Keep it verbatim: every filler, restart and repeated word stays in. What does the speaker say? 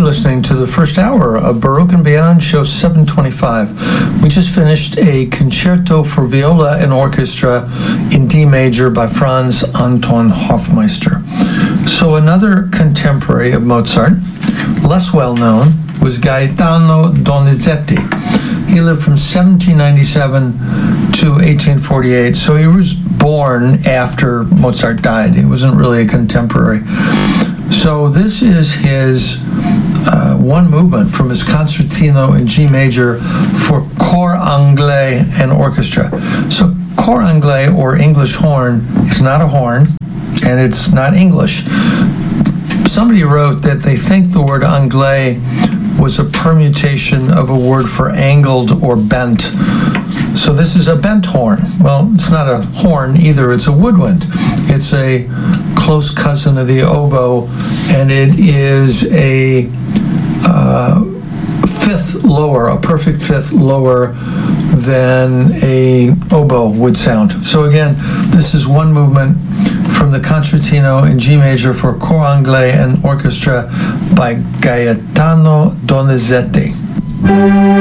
listening to the first hour of Baroque and Beyond, show seven twenty-five. We just finished a concerto for viola and orchestra in D major by Franz Anton Hofmeister. So another contemporary of Mozart, less well known, was Gaetano Donizetti. He lived from seventeen ninety-seven to eighteen forty-eight, so he was born after Mozart died. He wasn't really a contemporary. So this is his uh, one movement from his concertino in G major for cor anglais and orchestra. So cor anglais, or English horn, is not a horn, and it's not English. Somebody wrote that they think the word anglais was a permutation of a word for angled or bent. So this is a bent horn. Well, it's not a horn either, it's a woodwind. It's a close cousin of the oboe, and it is a uh, fifth lower, a perfect fifth lower than a oboe would sound. So again, this is one movement from the concertino in G major for cor anglais and orchestra by Gaetano Donizetti.